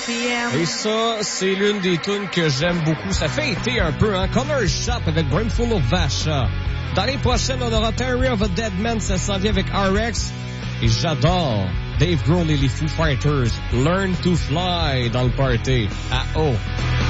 Et ça, c'est l'une des tunes que j'aime beaucoup. Ça fait été un peu, hein. Color Shop avec Brimful of Vasha. Dans les prochaines, on aura Theory of a Dead Man, ça s'en vient avec RX. Et j'adore Dave Grohl et les Foo Fighters. Learn to Fly dans le party. Ah oh.